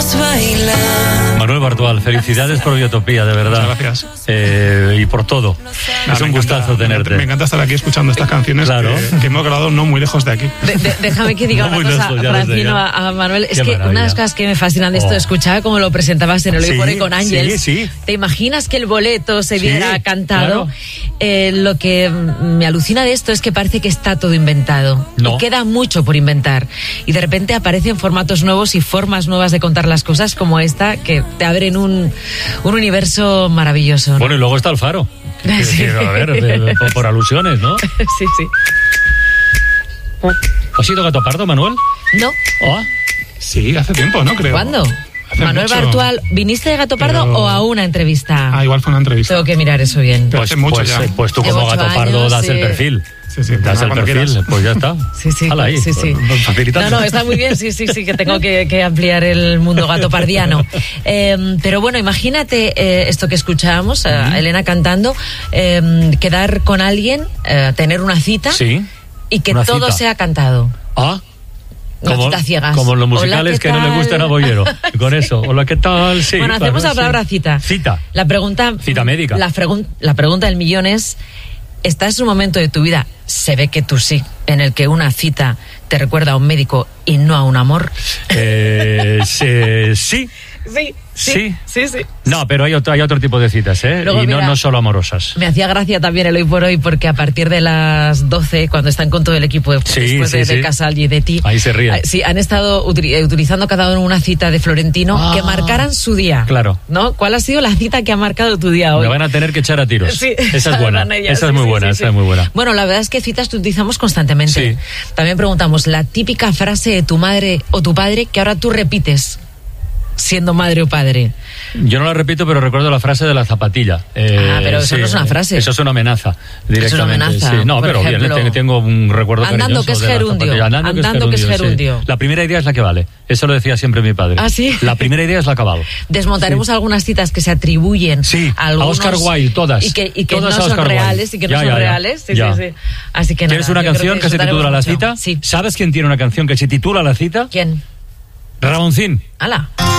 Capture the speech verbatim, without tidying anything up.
podemos bailar. Manuel Bartual, felicidades por Biotopía, de verdad. Muchas gracias. Eh, y por todo. Nah, es un encanta, gustazo me tenerte. Encanta, me encanta estar aquí escuchando estas canciones Claro. que, que hemos grabado no muy lejos de aquí. De, de, déjame que diga No una muy cosa, lejos, ya lo sé, Francino, ya. a, a Manuel. Es Qué que maravilla. una de las cosas que me fascinan de esto, Oh. escuchaba cómo lo presentabas en el Hoy Sí, por Hoy con Ángels. sí, sí. ¿Te imaginas que el boleto se Sí, viera cantado? claro. Eh, lo que me alucina de esto es que parece que está todo inventado. No. Y queda mucho por inventar. Y de repente aparecen formatos nuevos y formas nuevas de contar las cosas como esta, que te abren un, un universo maravilloso, ¿no? Bueno, y luego está el Faro. Quiero Sí. decir, a ver, de- de- por, por alusiones, ¿no? Sí, sí. ¿Has sido Gato Pardo, Manuel? No, Oh, Sí, hace tiempo, ¿no? Creo. ¿cuándo? Hace Manuel mucho. Bartual, ¿viniste de Gato Pardo Pero- o a una entrevista? Ah, igual fue una entrevista. Tengo que mirar eso bien. Pero pues, hace mucho pues, ya. eh, pues tú Llevo como ocho Gato Pardo años, das el sí. perfil. Sí, sí, Das nada, el cuando perfil, quieras. pues ya está. Sí, sí, Hala ahí. sí, sí. Facilitando. No, no, está muy bien, sí, sí, sí, que tengo que, que ampliar el mundo gatopardiano. Eh, pero bueno, imagínate eh, esto que escuchábamos, a Elena cantando, eh, quedar con alguien, eh, tener una cita Sí. y que una todo cita. sea cantado. Ah. Una Como, cita a ciegas. como los Hola, musicales ¿qué que no le tal? gustan a Bollero. Con eso. Hola, ¿qué tal? Sí. Bueno, hacemos claro, la palabra sí. cita. Cita. La pregunta... Cita médica. La, pregun- la pregunta del millón es, ¿estás en un momento de tu vida, se ve que tú sí, en el que una cita te recuerda a un médico y no a un amor? Eh, sí, sí. Sí, Sí. sí, sí. No, pero hay otro, hay otro tipo de citas, ¿eh? Luego, y no, mira, no solo amorosas. Me hacía gracia también el Hoy por Hoy porque a partir de las doce, cuando están con todo el equipo Sí, después sí, de, sí. de Casal y de ti, Ahí se ríen. eh, sí, han estado utili- eh, utilizando cada uno una cita de Florentino Ah. que marcaran su día. Claro. ¿No? ¿Cuál ha sido la cita que ha marcado tu día hoy? Me van a tener que echar a tiros. Sí, esa es buena. sabrán ellas, Esa sí, es muy sí, buena, sí, esa sí. es muy buena. Bueno, la verdad es que citas que utilizamos constantemente. Sí. También preguntamos la típica frase de tu madre o tu padre que ahora tú repites siendo madre o padre. Yo no la repito, pero recuerdo la frase de la zapatilla. Eh, Ah, pero eso no es una frase. Eso es una amenaza, directamente. amenaza, sí. No, por pero ejemplo, bien, tengo un recuerdo andando cariñoso que es de la gerundio, zapatilla. andando que es sí. gerundio. La primera idea es la que vale. Eso lo decía siempre mi padre. ¿Ah, sí? La primera idea es la que vale. Desmontaremos algunas citas que se atribuyen Sí, a a algunos Oscar Wilde, todas. y que, y que Todas no a son Oscar Wilde. reales y que no Ya, son ya, ya. reales. Sí, Ya. sí, sí. Así que ¿Tienes nada, una yo creo canción que, se disfrutaremos titula La mucho. cita? Sí. ¿Sabes quién tiene una canción que se titula La cita? ¿Quién? Ramoncín. ¡Hala!